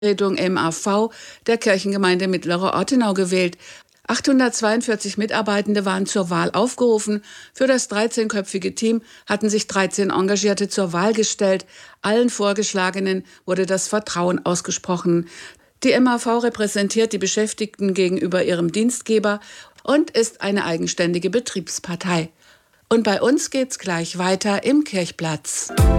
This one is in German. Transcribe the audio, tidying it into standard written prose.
Vertretung MAV der Kirchengemeinde Mittlere Ortenau gewählt. 842 Mitarbeitende waren zur Wahl aufgerufen. Für das 13-köpfige Team hatten sich 13 Engagierte zur Wahl gestellt. Allen Vorgeschlagenen wurde das Vertrauen ausgesprochen. Die MAV repräsentiert die Beschäftigten gegenüber ihrem Dienstgeber und ist eine eigenständige Betriebspartei. Und bei uns geht's gleich weiter im Kirchplatz.